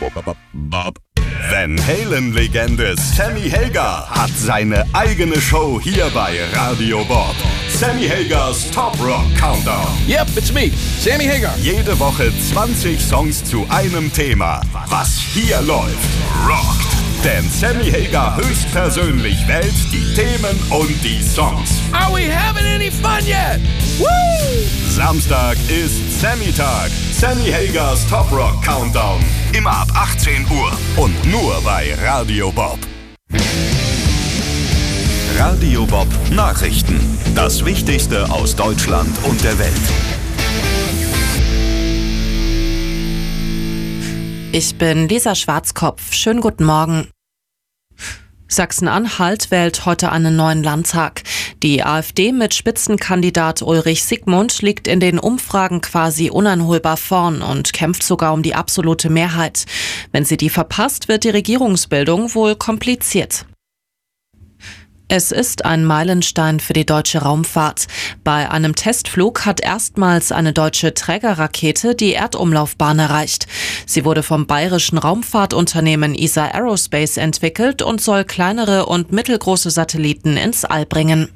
Van Halen-Legende Sammy Hagar hat seine eigene Show hier bei Radio Bob. Sammy Hagars Top Rock Countdown. Yep, it's me, Sammy Hagar. Jede Woche 20 Songs zu einem Thema. Was hier läuft, rockt. Denn Sammy Hagar höchstpersönlich wählt die Themen und die Songs. Are we having any fun yet? Woo! Samstag ist Sammy-Tag. Sammy Hagars Top Rock Countdown. Immer ab 18 Uhr und nur bei Radio Bob. Radio Bob Nachrichten. Das Wichtigste aus Deutschland und der Welt. Ich bin Lisa Schwarzkopf. Schönen guten Morgen. Sachsen-Anhalt wählt heute einen neuen Landtag. Die AfD mit Spitzenkandidat Ulrich Siegmund liegt in den Umfragen quasi uneinholbar vorn und kämpft sogar um die absolute Mehrheit. Wenn sie die verpasst, wird die Regierungsbildung wohl kompliziert. Es ist ein Meilenstein für die deutsche Raumfahrt. Bei einem Testflug hat erstmals eine deutsche Trägerrakete die Erdumlaufbahn erreicht. Sie wurde vom bayerischen Raumfahrtunternehmen ESA Aerospace entwickelt und soll kleinere und mittelgroße Satelliten ins All bringen.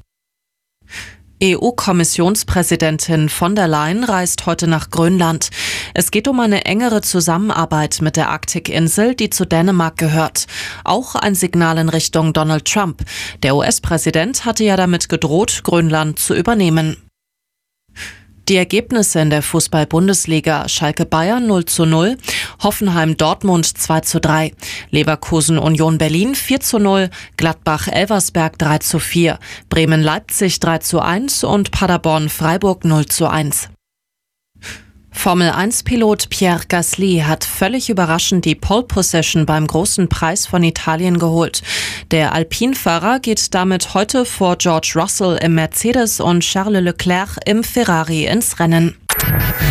EU-Kommissionspräsidentin von der Leyen reist heute nach Grönland. Es geht um eine engere Zusammenarbeit mit der Arktikinsel, die zu Dänemark gehört. Auch ein Signal in Richtung Donald Trump. Der US-Präsident hatte ja damit gedroht, Grönland zu übernehmen. Die Ergebnisse in der Fußball-Bundesliga: Schalke Bayern 0:0, Hoffenheim Dortmund 2:3, Leverkusen Union Berlin 4:0, Gladbach Elversberg 3:4, Bremen Leipzig 3:1 und Paderborn Freiburg 0:1. Formel-1-Pilot Pierre Gasly hat völlig überraschend die Pole Position beim Großen Preis von Italien geholt. Der Alpine-Fahrer geht damit heute vor George Russell im Mercedes und Charles Leclerc im Ferrari ins Rennen.